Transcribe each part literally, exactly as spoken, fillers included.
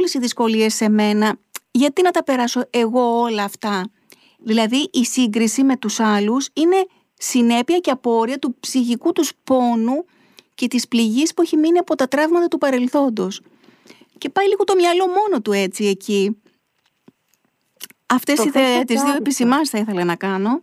όλες οι δυσκολίες σε μένα, γιατί να τα περάσω εγώ όλα αυτά? Δηλαδή η σύγκριση με τους άλλους είναι συνέπεια και απόρρια του ψυχικού τους πόνου και της πληγής που έχει μείνει από τα τραύματα του παρελθόντος. Και πάει λίγο το μυαλό μόνο του έτσι εκεί. Αυτές οι δε, τις δύο επισημάνσεις θα ήθελα να κάνω.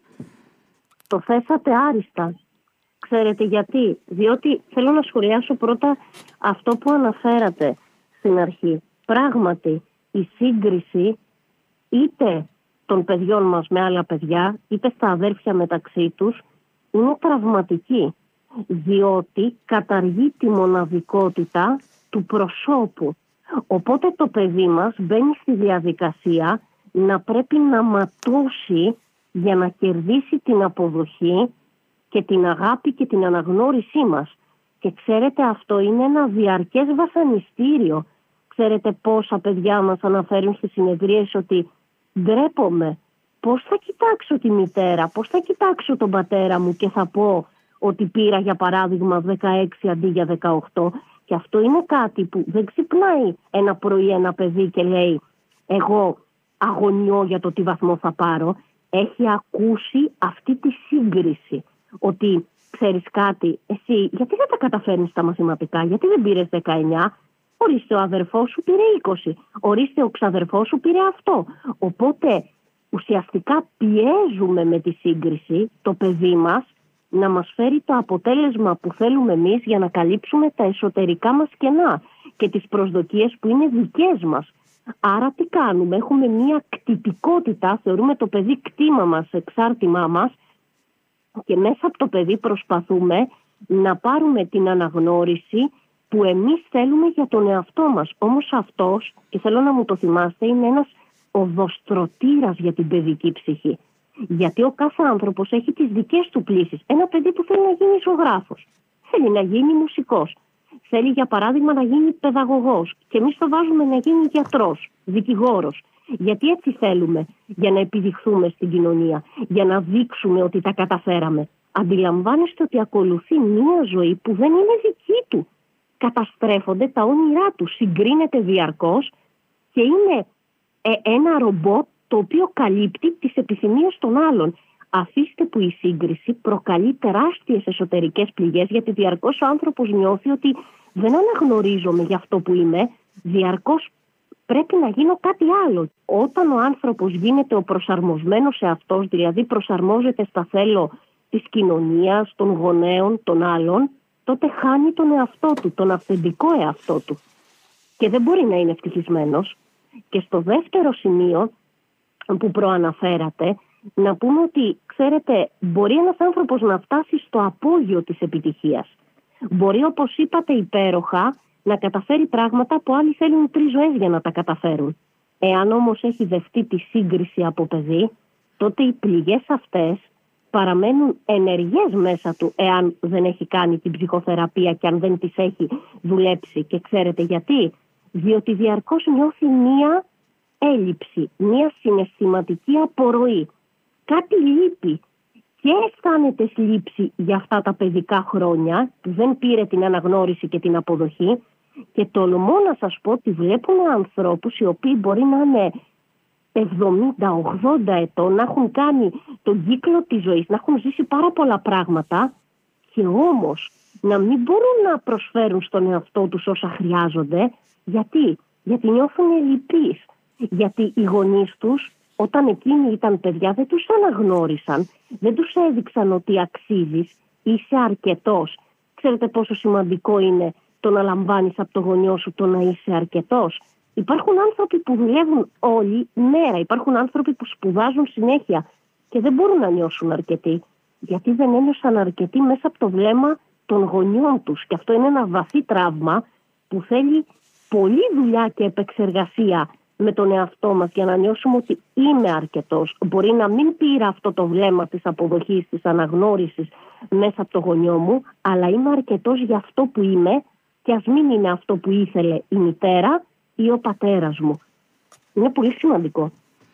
Το θέσατε άριστα. Ξέρετε γιατί? Διότι θέλω να σχολιάσω πρώτα αυτό που αναφέρατε στην αρχή. Πράγματι, η σύγκριση είτε των παιδιών μας με άλλα παιδιά, είτε στα αδέρφια μεταξύ τους, είναι τραυματική. Διότι καταργεί τη μοναδικότητα του προσώπου. Οπότε το παιδί μας μπαίνει στη διαδικασία να πρέπει να ματώσει για να κερδίσει την αποδοχή και την αγάπη και την αναγνώρισή μας. Και ξέρετε, αυτό είναι ένα διαρκές βασανιστήριο. Ξέρετε πόσα παιδιά μας αναφέρουν στις συνεδρίες ότι ντρέπομαι. Πώς θα κοιτάξω τη μητέρα, πώς θα κοιτάξω τον πατέρα μου και θα πω ότι πήρα για παράδειγμα δεκαέξι αντί για δεκαοκτώ. Και αυτό είναι κάτι που δεν ξυπνάει ένα πρωί ένα παιδί και λέει εγώ αγωνιώ για το τι βαθμό θα πάρω. Έχει ακούσει αυτή τη σύγκριση. Ότι ξέρεις κάτι, εσύ γιατί δεν τα καταφέρνεις στα μαθηματικά, γιατί δεν πήρες δεκαεννιά, ορίστε ο αδερφός σου πήρε είκοσι, ορίστε ο ξαδερφός σου πήρε αυτό. Οπότε ουσιαστικά πιέζουμε με τη σύγκριση το παιδί μας να μας φέρει το αποτέλεσμα που θέλουμε εμείς για να καλύψουμε τα εσωτερικά μας κενά και τις προσδοκίες που είναι δικές μας. Άρα τι κάνουμε? Έχουμε μία κτητικότητα, θεωρούμε το παιδί κτήμα μας, εξάρτημά μας και μέσα από το παιδί προσπαθούμε να πάρουμε την αναγνώριση που εμείς θέλουμε για τον εαυτό μας. Όμως αυτός, και θέλω να μου το θυμάστε, είναι ένας οδοστρωτήρας για την παιδική ψυχή. Γιατί ο κάθε άνθρωπος έχει τις δικές του πλύσεις. Ένα παιδί που θέλει να γίνει ζωγράφος, θέλει να γίνει μουσικός, θέλει για παράδειγμα να γίνει παιδαγωγός και εμείς το βάζουμε να γίνει γιατρός, δικηγόρος. Γιατί έτσι θέλουμε? Για να επιδειχθούμε στην κοινωνία, για να δείξουμε ότι τα καταφέραμε. Αντιλαμβάνεστε ότι ακολουθεί μία ζωή που δεν είναι δική του. Καταστρέφονται τα όνειρά του, συγκρίνεται διαρκώς και είναι ε, ένα ρομπότ το οποίο καλύπτει τις επιθυμίες των άλλων. Αφήστε που η σύγκριση προκαλεί τεράστιες εσωτερικές πληγές, γιατί διαρκώς ο άνθρωπος νιώθει ότι δεν αναγνωρίζομαι για αυτό που είμαι, διαρκώς πρέπει να γίνω κάτι άλλο. Όταν ο άνθρωπος γίνεται ο προσαρμοσμένος σε αυτός, δηλαδή προσαρμόζεται στα θέλω της κοινωνίας, των γονέων, των άλλων, τότε χάνει τον εαυτό του, τον αυθεντικό εαυτό του. Και δεν μπορεί να είναι ευτυχισμένος. Και στο δεύτερο σημείο που προαναφέρατε, να πούμε ότι, ξέρετε, μπορεί ένας άνθρωπος να φτάσει στο απόγειο της επιτυχίας. Μπορεί, όπως είπατε υπέροχα, να καταφέρει πράγματα που άλλοι θέλουν τρεις ζωές για να τα καταφέρουν. Εάν όμως έχει δεχτεί τη σύγκριση από παιδί, τότε οι πληγές αυτές παραμένουν ενεργές μέσα του, εάν δεν έχει κάνει την ψυχοθεραπεία και αν δεν τις έχει δουλέψει. Και ξέρετε γιατί? Διότι διαρκώς νιώθει μία έλλειψη, μία συναισθηματική απορροή. Κάτι λείπει και αισθάνεται θλίψη για αυτά τα παιδικά χρόνια που δεν πήρε την αναγνώριση και την αποδοχή. Και τολμώ να σας πω ότι βλέπουμε ανθρώπους οι οποίοι μπορεί να είναι εβδομήντα ογδόντα ετών, να έχουν κάνει τον κύκλο της ζωής, να έχουν ζήσει πάρα πολλά πράγματα και όμως να μην μπορούν να προσφέρουν στον εαυτό τους όσα χρειάζονται. Γιατί? Γιατί νιώθουν λυπείς. Γιατί οι γονείς τους, όταν εκείνοι ήταν παιδιά, δεν τους αναγνώρισαν, δεν τους έδειξαν ότι αξίζεις, είσαι αρκετός. Ξέρετε πόσο σημαντικό είναι το να λαμβάνεις από το γονιό σου το να είσαι αρκετός? Υπάρχουν άνθρωποι που δουλεύουν όλη μέρα, υπάρχουν άνθρωποι που σπουδάζουν συνέχεια και δεν μπορούν να νιώσουν αρκετοί, γιατί δεν ένιωσαν αρκετοί μέσα από το βλέμμα των γονιών τους. Και αυτό είναι ένα βαθύ τραύμα που θέλει πολλή δουλειά και επεξεργασία με τον εαυτό μας για να νιώσουμε ότι είμαι αρκετός. Μπορεί να μην πήρα αυτό το βλέμμα της αποδοχής, της αναγνώρισης μέσα από το γονιό μου, αλλά είμαι αρκετός για αυτό που είμαι και ας μην είναι αυτό που ήθελε η μητέρα ή ο πατέρας μου. Είναι πολύ σημαντικό.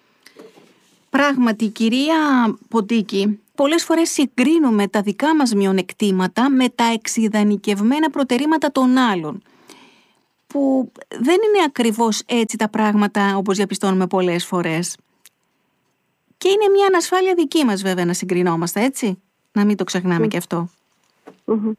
Πράγματι, κυρία Ποντίκη, πολλές φορές συγκρίνουμε τα δικά μας μειονεκτήματα με τα εξειδανικευμένα προτερήματα των άλλων. που δεν είναι ακριβώς έτσι τα πράγματα όπως διαπιστώνουμε πολλές φορές. Και είναι μια ανασφάλεια δική μας βέβαια να συγκρινόμαστε, έτσι. Να μην το ξεχνάμε mm. και αυτό. Mm-hmm.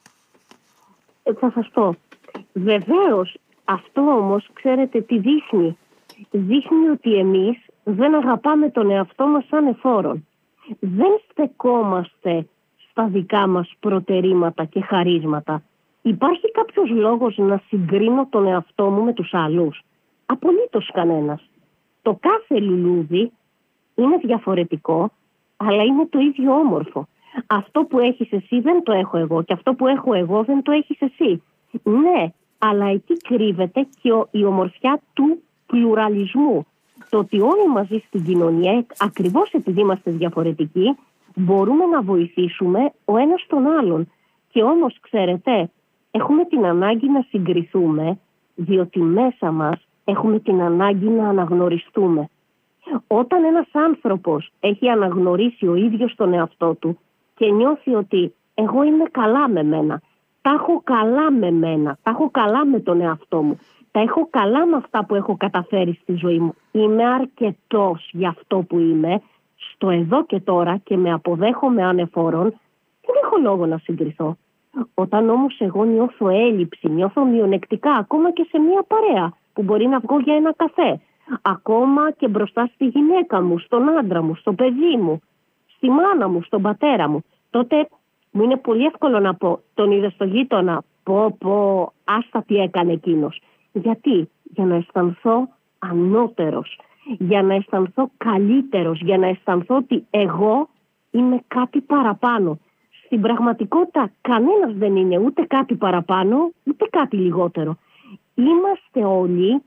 Ε, θα σας πω. Βεβαίως, αυτό όμως, ξέρετε τι δείχνει. Δείχνει ότι εμείς δεν αγαπάμε τον εαυτό μας σαν εφόρον. Δεν στεκόμαστε στα δικά μας προτερήματα και χαρίσματα. Υπάρχει κάποιος λόγος να συγκρίνω τον εαυτό μου με τους άλλους? Απολύτως κανένας. Το κάθε λουλούδι είναι διαφορετικό, αλλά είναι το ίδιο όμορφο. Αυτό που έχεις εσύ δεν το έχω εγώ και αυτό που έχω εγώ δεν το έχεις εσύ. Ναι, αλλά εκεί κρύβεται και η ομορφιά του πλουραλισμού. Το ότι όλοι μαζί στην κοινωνία, ακριβώς επειδή είμαστε διαφορετικοί, μπορούμε να βοηθήσουμε ο ένας τον άλλον. Και όμως, ξέρετε, έχουμε την ανάγκη να συγκριθούμε, διότι μέσα μας έχουμε την ανάγκη να αναγνωριστούμε. Όταν ένας άνθρωπος έχει αναγνωρίσει ο ίδιος τον εαυτό του και νιώθει ότι εγώ είμαι καλά με μένα, τα έχω καλά με μένα, τα έχω καλά με τον εαυτό μου, τα έχω καλά με αυτά που έχω καταφέρει στη ζωή μου, είμαι αρκετός για αυτό που είμαι, στο εδώ και τώρα και με αποδέχομαι ανεφόρον, δεν έχω λόγο να συγκριθώ. Όταν όμως εγώ νιώθω έλλειψη, νιώθω μειονεκτικά, ακόμα και σε μια παρέα που μπορεί να βγω για ένα καφέ, ακόμα και μπροστά στη γυναίκα μου, στον άντρα μου, στο παιδί μου, στη μάνα μου, στον πατέρα μου, τότε μου είναι πολύ εύκολο να πω, τον είδε στο γείτονα, πω πω, άστα τι έκανε εκείνος. Γιατί? Για να αισθανθώ ανώτερος, για να αισθανθώ καλύτερος, για να αισθανθώ ότι εγώ είμαι κάτι παραπάνω. Στην πραγματικότητα κανένας δεν είναι ούτε κάτι παραπάνω, ούτε κάτι λιγότερο. Είμαστε όλοι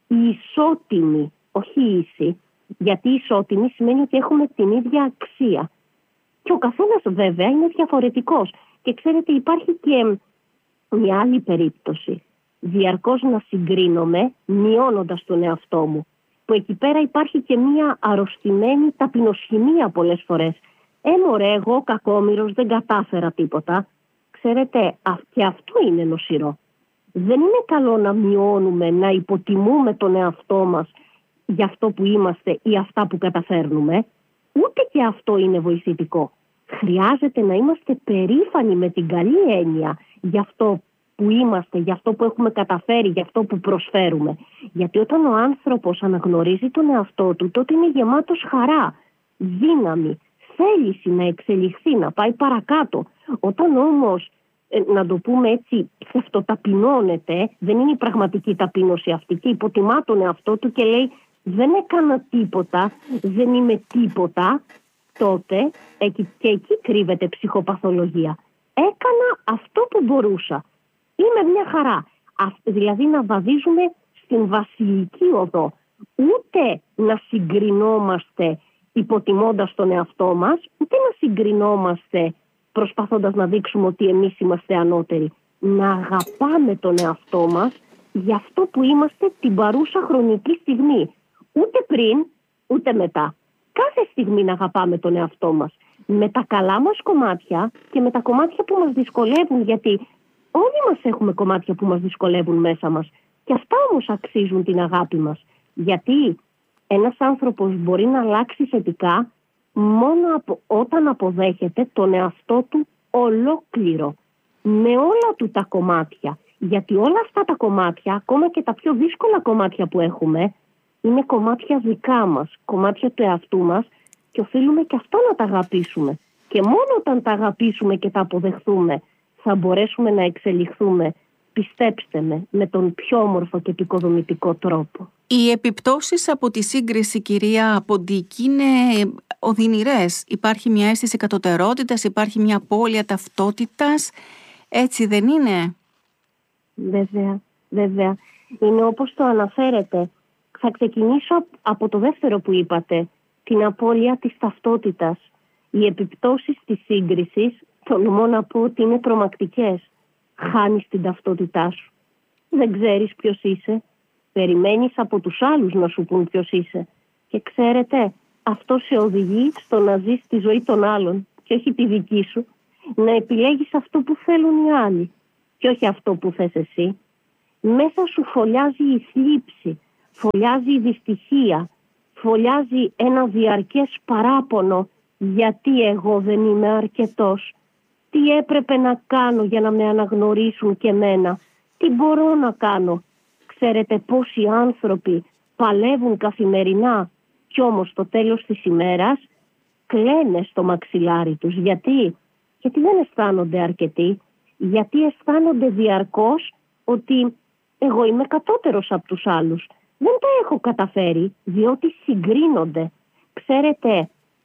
ισότιμοι, όχι ίσοι, γιατί ισότιμοι σημαίνει ότι έχουμε την ίδια αξία. Και ο καθένας βέβαια είναι διαφορετικός. Και ξέρετε, υπάρχει και μια άλλη περίπτωση. Διαρκώς να συγκρίνομαι μειώνοντας τον εαυτό μου. Που εκεί πέρα υπάρχει και μια αρρωστημένη ταπεινοσχημία πολλές φορές. Ε, μωρέ, εγώ κακόμοιρος, δεν κατάφερα τίποτα. Ξέρετε, και αυτό είναι νοσηρό. Δεν είναι καλό να μειώνουμε, να υποτιμούμε τον εαυτό μας για αυτό που είμαστε ή αυτά που καταφέρνουμε. Ούτε και αυτό είναι βοηθητικό. Χρειάζεται να είμαστε περήφανοι με την καλή έννοια για αυτό που είμαστε, για αυτό που έχουμε καταφέρει, για αυτό που προσφέρουμε. Γιατί όταν ο άνθρωπος αναγνωρίζει τον εαυτό του, τότε είναι γεμάτος χαρά, δύναμη, θέληση να εξελιχθεί, να πάει παρακάτω. Όταν όμως, ε, να το πούμε έτσι, ψευτοταπεινώνεται, δεν είναι η πραγματική ταπείνωση αυτή και υποτιμά τον εαυτό του και λέει δεν έκανα τίποτα, δεν είμαι τίποτα, τότε εκεί, και εκεί κρύβεται ψυχοπαθολογία. Έκανα αυτό που μπορούσα. Είμαι μια χαρά. Α, δηλαδή να βαδίζουμε στην βασιλική οδό. Ούτε να συγκρινόμαστε υποτιμώντας τον εαυτό μας, ούτε να συγκρινόμαστε προσπαθώντας να δείξουμε ότι εμείς είμαστε ανώτεροι. Να αγαπάμε τον εαυτό μας για αυτό που είμαστε την παρούσα χρονική στιγμή. Ούτε πριν, ούτε μετά. Κάθε στιγμή να αγαπάμε τον εαυτό μας. Με τα καλά μας κομμάτια και με τα κομμάτια που μας δυσκολεύουν, γιατί όλοι μας έχουμε κομμάτια που μας δυσκολεύουν μέσα μας. Και αυτά όμως αξίζουν την αγάπη μας. Γιατί ένας άνθρωπος μπορεί να αλλάξει θετικά μόνο από, όταν αποδέχεται τον εαυτό του ολόκληρο. Με όλα του τα κομμάτια. Γιατί όλα αυτά τα κομμάτια, ακόμα και τα πιο δύσκολα κομμάτια που έχουμε, είναι κομμάτια δικά μας, κομμάτια του εαυτού μας και οφείλουμε και αυτά να τα αγαπήσουμε. Και μόνο όταν τα αγαπήσουμε και τα αποδεχθούμε θα μπορέσουμε να εξελιχθούμε, πιστέψτε με, με τον πιο όμορφο και επικοδομητικό τρόπο. Οι επιπτώσεις από τη σύγκριση, κυρία Ποντίκη, είναι οδυνηρές. Υπάρχει μια αίσθηση κατωτερότητας, υπάρχει μια απώλεια ταυτότητας. Έτσι δεν είναι? Βέβαια, βέβαια. Είναι όπως το αναφέρετε. Θα ξεκινήσω από το δεύτερο που είπατε, την απώλεια της ταυτότητας. Οι επιπτώσεις της σύγκρισης, τολμώ να πω ότι είναι τρομακτικές. Χάνεις την ταυτότητά σου. Δεν ξέρεις ποιος είσαι. Περιμένεις από τους άλλους να σου πούν ποιος είσαι. Και ξέρετε, αυτό σε οδηγεί στο να ζεις τη ζωή των άλλων και όχι τη δική σου. Να επιλέγεις αυτό που θέλουν οι άλλοι και όχι αυτό που θες εσύ. μέσα σου φωλιάζει η θλίψη, φωλιάζει η δυστυχία, φωλιάζει ένα διαρκές παράπονο, γιατί εγώ δεν είμαι αρκετός, τι έπρεπε να κάνω για να με αναγνωρίσουν και εμένα, τι μπορώ να κάνω. Ξέρετε πόσοι άνθρωποι παλεύουν καθημερινά κι όμως στο τέλος της ημέρας κλαίνε στο μαξιλάρι τους. Γιατί? Γιατί δεν αισθάνονται αρκετοί, γιατί αισθάνονται διαρκώς ότι εγώ είμαι κατώτερος από τους άλλους. Δεν τα έχω καταφέρει, διότι συγκρίνονται. Ξέρετε,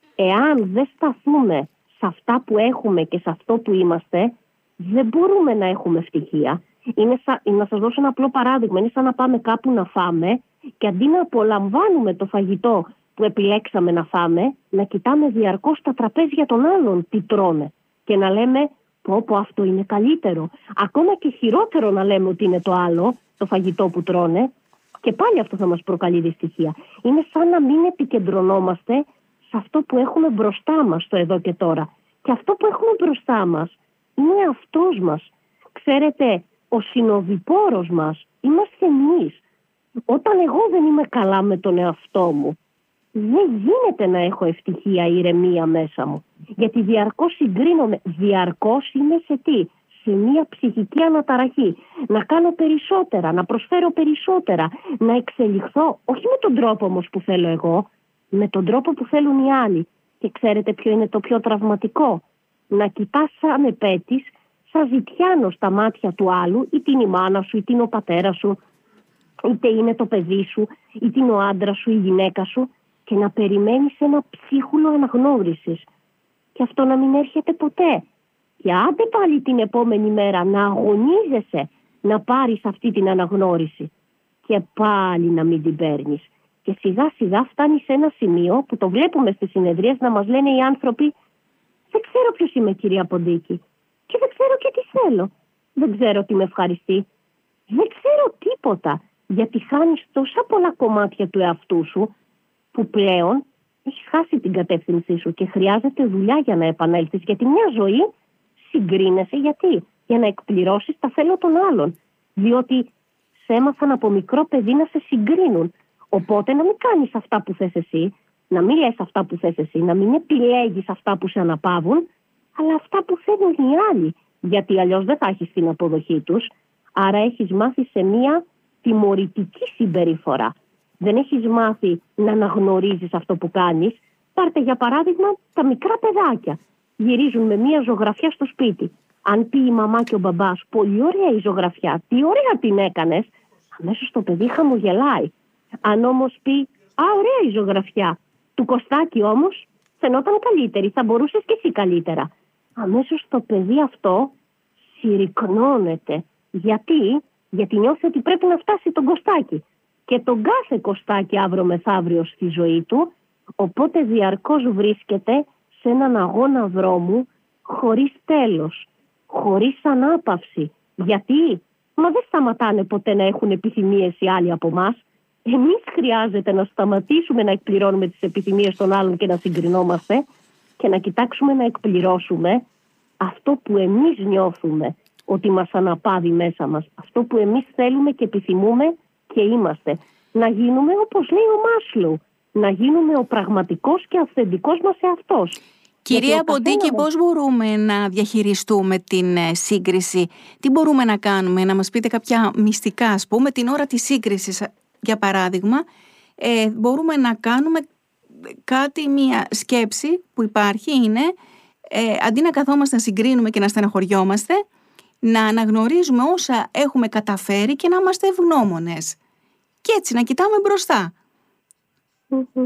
εάν δεν σταθούμε σε αυτά που έχουμε και σε αυτό που είμαστε, δεν μπορούμε να έχουμε ευτυχία. Είναι σαν, να σας δώσω ένα απλό παράδειγμα. Είναι σαν να πάμε κάπου να φάμε και αντί να απολαμβάνουμε το φαγητό που επιλέξαμε να φάμε, να κοιτάμε διαρκώς τα τραπέζια των άλλων τι τρώνε και να λέμε πω πω αυτό είναι καλύτερο. Ακόμα και χειρότερο να λέμε ότι είναι το άλλο, το φαγητό που τρώνε, και πάλι αυτό θα μας προκαλεί δυστυχία. Είναι σαν να μην επικεντρωνόμαστε σε αυτό που έχουμε μπροστά μας το εδώ και τώρα. Και αυτό που έχουμε μπροστά μας είναι αυτός μας. Ξέρετε, ο συνοδοιπόρος μας είμαστε εμείς. Όταν εγώ δεν είμαι καλά με τον εαυτό μου, δεν γίνεται να έχω ευτυχία, ηρεμία μέσα μου. Γιατί διαρκώς συγκρίνομαι. Διαρκώς είμαι σε τι? Σε μια ψυχική αναταραχή. Να κάνω περισσότερα, να προσφέρω περισσότερα, να εξελιχθώ, όχι με τον τρόπο όμως που θέλω εγώ, με τον τρόπο που θέλουν οι άλλοι. Και ξέρετε ποιο είναι το πιο τραυματικό? Να κοιτάς σαν επέτης, σαν ζητιάνο στα μάτια του άλλου, είτε είναι η μάνα σου, είτε είναι ο πατέρας σου, είτε είναι το παιδί σου, είτε είναι ο άντρας σου, η γυναίκα σου, και να περιμένεις ένα ψίχουλο αναγνώρισης. Και αυτό να μην έρχεται ποτέ. Και άντε πάλι την επόμενη μέρα να αγωνίζεσαι να πάρεις αυτή την αναγνώριση. Και πάλι να μην την παίρνεις. Και σιγά σιγά φτάνει σε ένα σημείο που το βλέπουμε στις συνεδρίες να μας λένε οι άνθρωποι, δεν ξέρω ποιος είμαι, κυρία Ποντίκη, και δεν ξέρω και τι θέλω. Δεν ξέρω τι με ευχαριστεί. Δεν ξέρω τίποτα, γιατί χάνεις τόσα πολλά κομμάτια του εαυτού σου που πλέον έχεις χάσει την κατεύθυνσή σου και χρειάζεται δουλειά για να επανέλθεις. Γιατί μια ζωή συγκρίνεσαι γιατί? Για να εκπληρώσεις τα θέλω των άλλων. Διότι σε έμαθαν από μικρό παιδί να σε συγκρίνουν. Οπότε να μην κάνεις αυτά που θες εσύ, να μην λες αυτά που θες εσύ, να μην επιλέγεις αυτά που σε αναπαύουν, αλλά αυτά που θέλουν οι άλλοι. Γιατί αλλιώς δεν θα έχεις την αποδοχή τους. Άρα έχεις μάθει σε μια τιμωρητική συμπεριφορά. Δεν έχεις μάθει να αναγνωρίζεις αυτό που κάνεις. Πάρτε για παράδειγμα τα μικρά παιδάκια. Γυρίζουν με μια ζωγραφιά στο σπίτι. Αν πει η μαμά και ο μπαμπάς, πολύ ωραία η ζωγραφιά, τι ωραία την έκανες, αμέσως το παιδί χαμογελάει. Αν όμως πει, α, ωραία η ζωγραφιά, του Κωστάκη όμως φαινόταν καλύτερη, θα μπορούσες και εσύ καλύτερα, αμέσως το παιδί αυτό συρρικνώνεται. Γιατί? Γιατί νιώθει ότι πρέπει να φτάσει τον Κωστάκη και τον κάθε Κωστάκη αύριο μεθαύριο στη ζωή του, οπότε διαρκώς βρίσκεται σε έναν αγώνα δρόμου χωρίς τέλος, χωρίς ανάπαυση. Γιατί? Μα δεν σταματάνε ποτέ να έχουν επιθυμίες οι άλλοι από μας. Εμείς χρειάζεται να σταματήσουμε να εκπληρώνουμε τις επιθυμίες των άλλων και να συγκρινόμαστε και να κοιτάξουμε να εκπληρώσουμε αυτό που εμείς νιώθουμε ότι μας αναπαύει μέσα μας. Αυτό που εμείς θέλουμε και επιθυμούμε και είμαστε. Να γίνουμε όπως λέει ο Μάσλοου. Να γίνουμε ο πραγματικός και αυθεντικός μας εαυτός. Κυρία Ποντίκη, πώς μπορούμε να διαχειριστούμε την σύγκριση? Τι μπορούμε να κάνουμε? Να μας πείτε κάποια μυστικά, ας πούμε, την ώρα της σύγκρισης, για παράδειγμα, ε, μπορούμε να κάνουμε κάτι, μία σκέψη που υπάρχει είναι, ε, αντί να καθόμαστε να συγκρίνουμε και να στεναχωριόμαστε, να αναγνωρίζουμε όσα έχουμε καταφέρει και να είμαστε ευγνώμονες. Και έτσι να κοιτάμε μπροστά. Mm-hmm.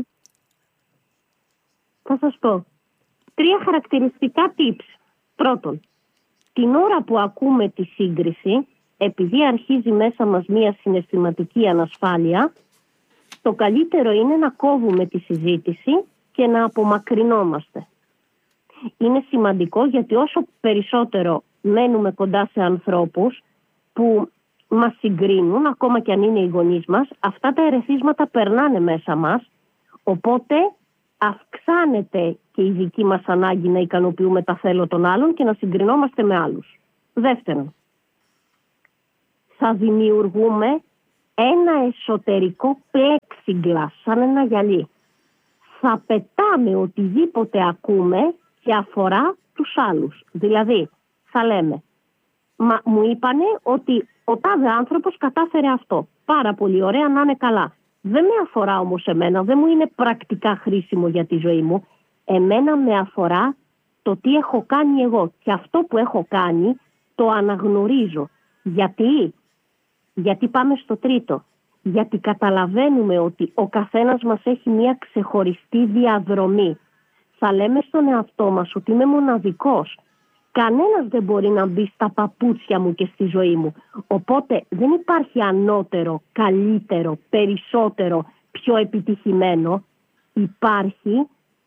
Θα σας πω. Τρία χαρακτηριστικά tips. Πρώτον, την ώρα που ακούμε τη σύγκριση, επειδή αρχίζει μέσα μας μία συναισθηματική ανασφάλεια, το καλύτερο είναι να κόβουμε τη συζήτηση και να απομακρυνόμαστε. Είναι σημαντικό γιατί όσο περισσότερο μένουμε κοντά σε ανθρώπους που μας συγκρίνουν, ακόμα και αν είναι οι γονείς μας, αυτά τα ερεθίσματα περνάνε μέσα μας, οπότε αυξάνεται και η δική μας ανάγκη να ικανοποιούμε τα θέλω των άλλων και να συγκρινόμαστε με άλλους. Δεύτερον, θα δημιουργούμε ένα εσωτερικό plexiglass, σαν ένα γυαλί. Θα πετάμε οτιδήποτε ακούμε και αφορά τους άλλους. Δηλαδή, θα λέμε, μα μου είπανε ότι ο τάδε άνθρωπος κατάφερε αυτό. Πάρα πολύ ωραία, να είναι καλά. Δεν με αφορά όμως εμένα, δεν μου είναι πρακτικά χρήσιμο για τη ζωή μου. Εμένα με αφορά το τι έχω κάνει εγώ. Και αυτό που έχω κάνει το αναγνωρίζω. Γιατί? Γιατί πάμε στο τρίτο. Γιατί καταλαβαίνουμε ότι ο καθένας μας έχει μια ξεχωριστή διαδρομή. Θα λέμε στον εαυτό μας ότι είμαι μοναδικός. Κανένας δεν μπορεί να μπει στα παπούτσια μου και στη ζωή μου. Οπότε δεν υπάρχει ανώτερο, καλύτερο, περισσότερο, πιο επιτυχημένο. Υπάρχει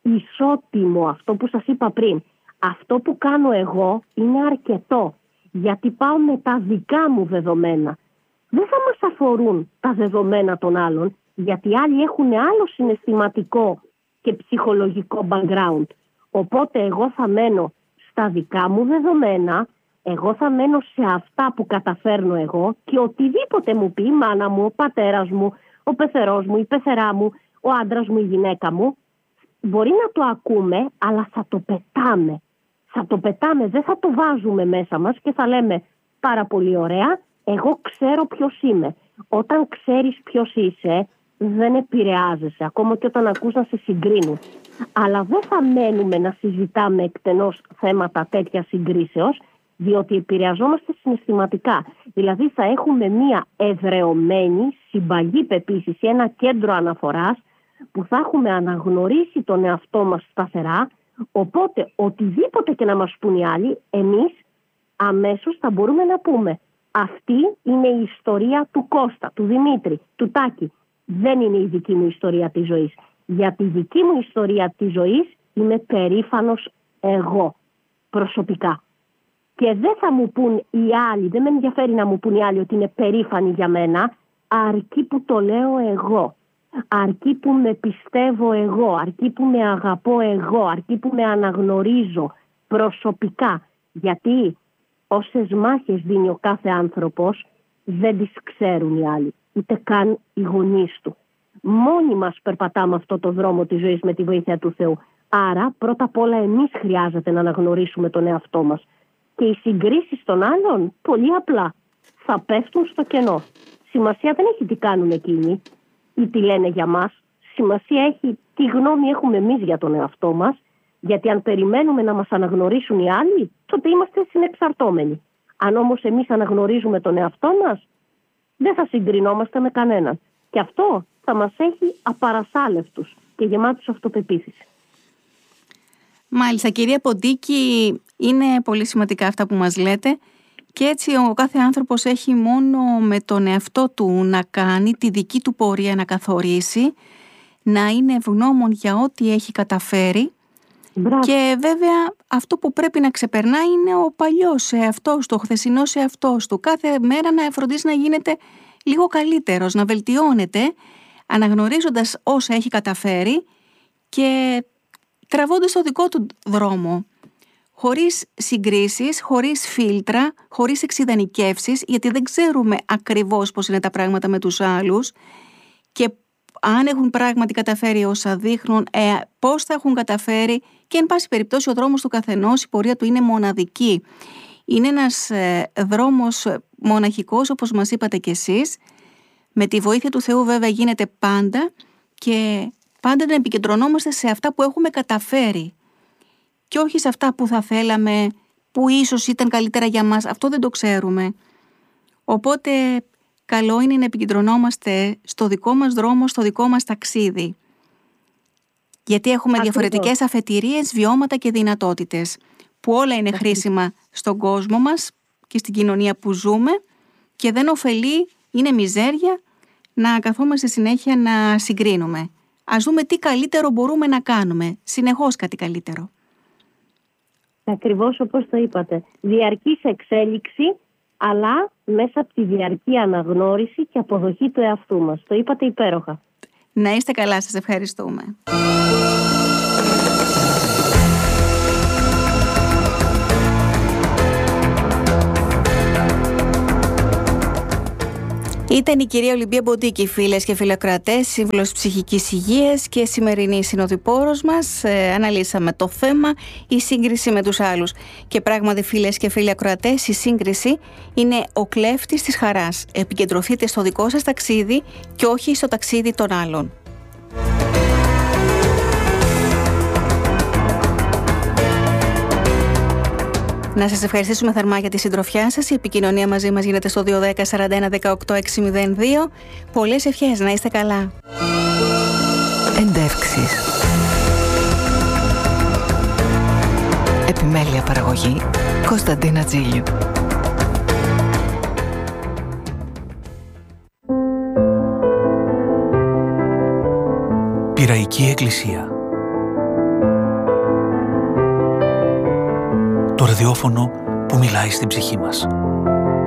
ισότιμο, αυτό που σας είπα πριν. Αυτό που κάνω εγώ είναι αρκετό. Γιατί πάω με τα δικά μου δεδομένα. Δεν θα μας αφορούν τα δεδομένα των άλλων, γιατί άλλοι έχουν άλλο συναισθηματικό και ψυχολογικό background. Οπότε εγώ θα μένω στα δικά μου δεδομένα, εγώ θα μένω σε αυτά που καταφέρνω εγώ και οτιδήποτε μου πει η μάνα μου, ο πατέρας μου, ο πεθερός μου, η πεθερά μου, ο άντρας μου, η γυναίκα μου, μπορεί να το ακούμε, αλλά θα το πετάμε. Θα το πετάμε, δεν θα το βάζουμε μέσα μας και θα λέμε πάρα πολύ ωραία, εγώ ξέρω ποιος είμαι. Όταν ξέρεις ποιος είσαι, δεν επηρεάζεσαι, ακόμα και όταν ακούς να σε συγκρίνουν. Αλλά δεν θα μένουμε να συζητάμε εκτενώς θέματα τέτοια συγκρίσεως, διότι επηρεαζόμαστε συναισθηματικά. Δηλαδή θα έχουμε μία εδρεωμένη, συμπαγή πεποίθηση, ένα κέντρο αναφοράς, που θα έχουμε αναγνωρίσει τον εαυτό μας σταθερά, οπότε οτιδήποτε και να μας πουν οι άλλοι, εμείς αμέσως θα μπορούμε να πούμε αυτή είναι η ιστορία του Κώστα, του Δημήτρη, του Τάκη. Δεν είναι η δική μου ιστορία της ζωής. Για τη δική μου ιστορία της ζωής είμαι περήφανος εγώ, προσωπικά. Και δεν θα μου πούν οι άλλοι, δεν με ενδιαφέρει να μου πούν οι άλλοι ότι είναι περήφανοι για μένα, αρκεί που το λέω εγώ. Αρκεί που με πιστεύω εγώ, αρκεί που με αγαπώ εγώ, αρκεί που με αναγνωρίζω προσωπικά. Γιατί όσες μάχες δίνει ο κάθε άνθρωπος δεν τις ξέρουν οι άλλοι, ούτε καν οι γονείς του. Μόνοι μας περπατάμε αυτό το δρόμο της ζωής με τη βοήθεια του Θεού. Άρα πρώτα απ' όλα εμείς χρειάζεται να αναγνωρίσουμε τον εαυτό μας. Και οι συγκρίσεις των άλλων πολύ απλά θα πέφτουν στο κενό. Σημασία δεν έχει τι κάνουν εκείνοι ή τι λένε για μας. Σημασία έχει τι γνώμη έχουμε εμείς για τον εαυτό μας. Γιατί αν περιμένουμε να μας αναγνωρίσουν οι άλλοι, τότε είμαστε συνεξαρτώμενοι. Αν όμως εμείς αναγνωρίζουμε τον εαυτό μας, δεν θα συγκρινόμαστε με κανέναν. Και αυτό θα μας έχει απαρασάλευτους και γεμάτους αυτοπεποίθηση. Μάλιστα, κυρία Ποντίκη, είναι πολύ σημαντικά αυτά που μας λέτε. Και έτσι ο κάθε άνθρωπος έχει μόνο με τον εαυτό του να κάνει τη δική του πορεία, να καθορίσει, να είναι ευγνώμων για ό,τι έχει καταφέρει. Μπράβο. Και βέβαια αυτό που πρέπει να ξεπερνά είναι ο παλιός εαυτός του, ο χθεσινός εαυτός του. Κάθε μέρα να φροντίσει να γίνεται λίγο καλύτερος, να βελτιώνεται, αναγνωρίζοντας όσα έχει καταφέρει και τραβώντας το δικό του δρόμο. Χωρίς συγκρίσεις, χωρίς φίλτρα, χωρίς εξειδανικεύσεις, γιατί δεν ξέρουμε ακριβώς πώς είναι τα πράγματα με τους άλλους και αν έχουν πράγματι καταφέρει όσα δείχνουν, ε, πώς θα έχουν καταφέρει και εν πάση περιπτώσει ο δρόμος του καθενός, η πορεία του είναι μοναδική. Είναι ένας ε, δρόμος μοναχικός, όπως μας είπατε κι εσείς. Με τη βοήθεια του Θεού βέβαια γίνεται πάντα και πάντα να επικεντρωνόμαστε σε αυτά που έχουμε καταφέρει και όχι σε αυτά που θα θέλαμε, που ίσως ήταν καλύτερα για μας. Αυτό δεν το ξέρουμε. Οπότε καλό είναι να επικεντρωνόμαστε στο δικό μας δρόμο, στο δικό μας ταξίδι. Γιατί έχουμε Ακριβώς. διαφορετικές αφετηρίες, βιώματα και δυνατότητες, που όλα είναι χρήσιμα στον κόσμο μας και στην κοινωνία που ζούμε και δεν ωφελεί, είναι μιζέρια να καθόμαστε συνέχεια να συγκρίνουμε. Ας δούμε τι καλύτερο μπορούμε να κάνουμε, συνεχώς κάτι καλύτερο. Ακριβώς όπως το είπατε. Διαρκής εξέλιξη, αλλά μέσα από τη διαρκή αναγνώριση και αποδοχή του εαυτού μας. Το είπατε υπέροχα. Να είστε καλά, σας ευχαριστούμε. Ήταν η κυρία Ολυμπία Μποντίκη, φίλες και φιλοκρατές, σύμβουλος ψυχικής υγείας και σημερινή συνοδοιπόρος μας. Ε, αναλύσαμε το θέμα, η σύγκριση με τους άλλους. Και πράγματι, φίλες και φίλοι ακροατές, η σύγκριση είναι ο κλέφτης της χαράς. Επικεντρωθείτε στο δικό σας ταξίδι και όχι στο ταξίδι των άλλων. Να σας ευχαριστήσουμε θερμά για τη συντροφιά σας. Η επικοινωνία μαζί μας γίνεται στο δύο ένα μηδέν σαράντα ένα δεκαοκτώ έξι μηδέν δύο. Πολλές ευχές, να είστε καλά. Εντεύξεις. Επιμέλεια παραγωγή Κωνσταντίνα Τζίλιου. Πειραϊκή Εκκλησία. Το ραδιόφωνο που μιλάει στην ψυχή μας.